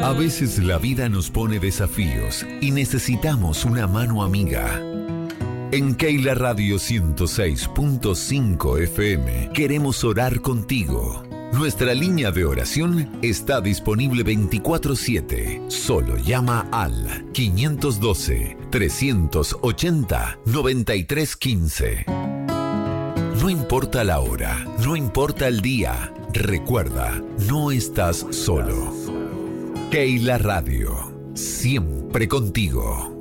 A veces la vida nos pone desafíos y necesitamos una mano amiga. En Keila Radio 106.5 FM queremos orar contigo. Nuestra línea de oración está disponible 24/7. Solo llama al 512-380-9315. No importa la hora, no importa el día. Recuerda, no estás solo. Keila Radio, siempre contigo.